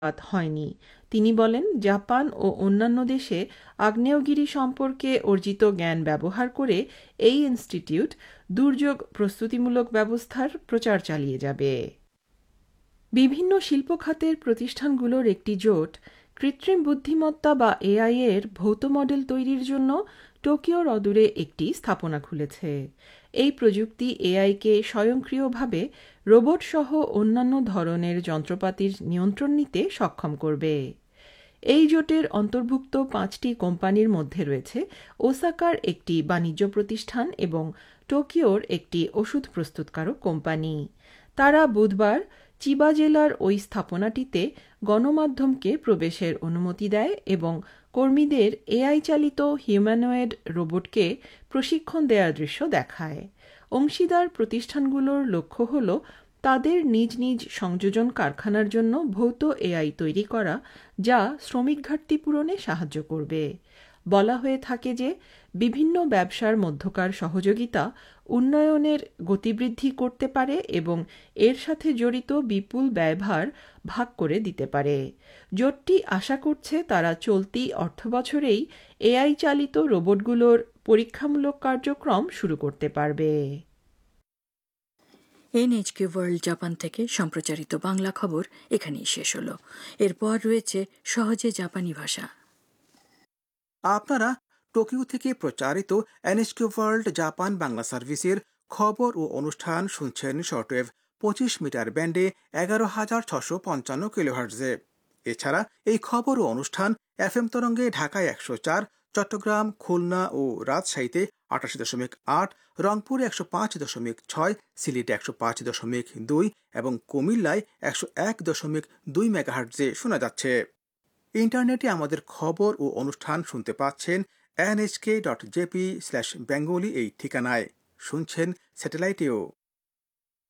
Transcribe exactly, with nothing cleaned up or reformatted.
হয়নি। তিনি বলেন, জাপান ও অন্যান্য দেশে আগ্নেয়গিরি সম্পর্কে অর্জিত জ্ঞান ব্যবহার করে এই ইনস্টিটিউট দুর্যোগ প্রস্তুতিমূলক ব্যবস্থার প্রচার চালিয়ে যাবে। বিভিন্ন শিল্প খাতের প্রতিষ্ঠানগুলোর একটি জোট কৃত্রিম বুদ্ধিমত্তা বা এআই এর ভৌত মডেল তৈরির জন্য টোকিওর অদূরে একটি স্থাপনা খুলেছে। এই প্রযুক্তি এআইকে স্বয়ংক্রিয়ভাবে রোবট সহ অন্যান্য ধরনের যন্ত্রপাতির নিয়ন্ত্রণ নিতে সক্ষম করবে। এই জোটের অন্তর্ভুক্ত পাঁচটি কোম্পানির মধ্যে রয়েছে ওসাকার একটি বাণিজ্য প্রতিষ্ঠান এবং টোকিওর একটি ওষুধ প্রস্তুতকারক কোম্পানি। তারা বুধবার চিবা জেলার ওই স্থাপনাটিতে গণমাধ্যমকে প্রবেশের অনুমতি দেয় এবং কর্মীদের এআই চালিত হিউম্যানয়েড রোবটকে প্রশিক্ষণ দেওয়ার দৃশ্য দেখায়। অংশীদার প্রতিষ্ঠানগুলোর লক্ষ্য হল তাদের নিজ নিজ সংযোজন কারখানার জন্য ভৌত এআই তৈরি করা, যা শ্রমিক ঘাটতি পূরণে সাহায্য করবে। বলা হয়ে থাকে যে বিভিন্ন ব্যবসার মধ্যকার সহযোগিতা উন্নয়নের গতিবৃদ্ধি করতে পারে এবং এর সাথে জড়িত বিপুল ব্যয়ভার ভাগ করে দিতে পারে। জোটটি আশা করছে তারা চলতি অর্থবছরেই এআই চালিত রোবটগুলোর পরীক্ষামূলক কার্যক্রম শুরু করতে পারবে। এনএইচকে ওয়ার্ল্ড জাপান থেকে সম্প্রচারিত বাংলা খবর এখানেই শেষ হলো। এরপর রয়েছে সহজে জাপানি ভাষা। আপনারা টোকিও থেকে প্রচারিত এনএইচকে ওয়ার্ল্ড জাপান বাংলা সার্ভিসের খবর ও অনুষ্ঠান শুনছেন শর্টওয়েভ পঁচিশ মিটার ব্যান্ডে এগারো হাজার ছশো পঞ্চান্ন কিলোহার্টজে। এছাড়া এই খবর ও অনুষ্ঠান এফএম তরঙ্গে ঢাকায় একশো চার, চট্টগ্রাম, খুলনা ও রাজশাহীতে আটাশি দশমিক আট, রংপুরে একশো পাঁচ দশমিক ছয়, সিলেটে একশো পাঁচ দশমিক দুই এবং কুমিল্লায় একশো এক দশমিক দুই মেগাহার্টজে শোনা যাচ্ছে। ইন্টারনেটে আমাদের খবর ও অনুষ্ঠান শুনতে পাচ্ছেন NHK dot JP slash Bengali এই ঠিকানায়। শুনছেন স্যাটেলাইটেও।